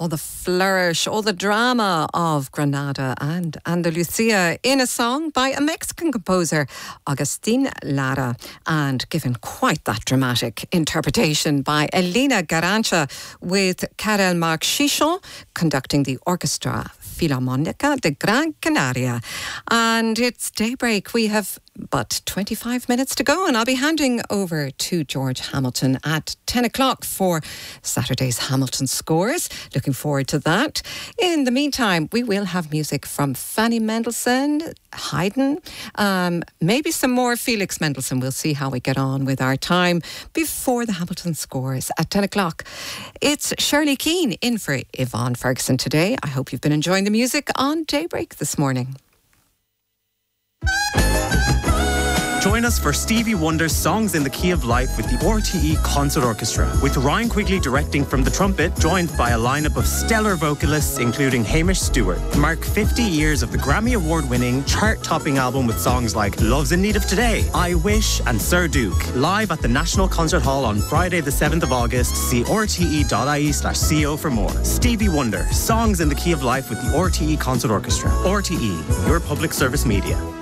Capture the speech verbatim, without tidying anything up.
all the flourish, all the drama of Granada and Andalusia in a song by a Mexican composer, Agustin Lara, and given quite that dramatic interpretation by Elena Garancha, with Karel Marc Chichon conducting the Orchestra Filarmónica de Gran Canaria. And it's daybreak. We have but twenty-five minutes to go, and I'll be handing over to George Hamilton at ten o'clock for Saturday's Hamilton Scores. Looking forward to that. In the meantime, we will have music from Fanny Mendelssohn, Haydn, um, maybe some more Felix Mendelssohn. We'll see how we get on with our time before the Hamilton Scores at ten o'clock. It's Shirley Keane in for Yvonne Ferguson today. I hope you've been enjoying the music on Daybreak this morning. Join us for Stevie Wonder's Songs in the Key of Life with the R T E Concert Orchestra, with Ryan Quigley directing from the trumpet, joined by a lineup of stellar vocalists including Hamish Stewart. Mark fifty years of the Grammy Award-winning, chart-topping album with songs like Love's in Need of Today, I Wish and Sir Duke. Live at the National Concert Hall on Friday the seventh of August. See r t e dot i e slash co for more. Stevie Wonder, Songs in the Key of Life with the R T E Concert Orchestra. R T E, your public service media.